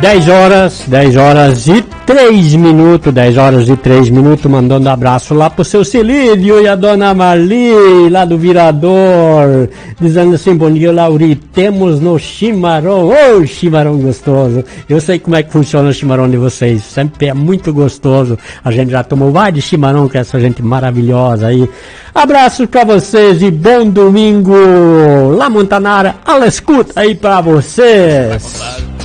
10 horas e 3 minutos, 10 horas e 3 minutos, mandando abraço lá pro seu Celídio e a dona Marli, lá do Virador, dizendo assim, bom dia, Lauri, temos no chimarrão, ô chimarrão gostoso, eu sei como é que funciona o chimarrão de vocês, sempre é muito gostoso, a gente já tomou vários chimarrão com essa gente maravilhosa aí, abraço pra vocês e bom domingo, La Montanara, ela escuta aí pra vocês.